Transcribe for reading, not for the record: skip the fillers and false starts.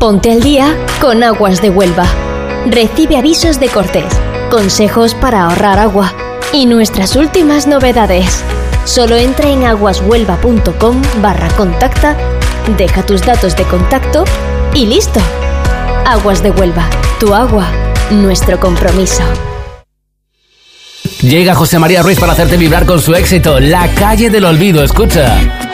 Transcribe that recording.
Ponte al día con Aguas de Huelva. Recibe avisos de cortes, consejos para ahorrar agua y nuestras últimas novedades. Solo entra en aguashuelva.com/contacta, deja tus datos de contacto y listo. Aguas de Huelva, tu agua, nuestro compromiso. Llega José María Ruiz para hacerte vibrar con su éxito, La calle del olvido. Escucha.